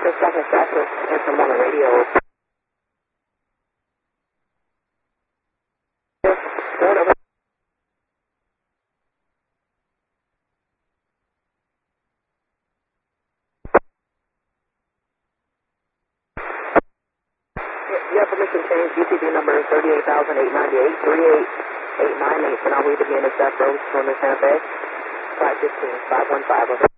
This is Second Sector, answer 1 on radio. Yeah, permission change, UTV number 38,898, 38898, and I'll read again as that road from the Santa Fe, 515, 515.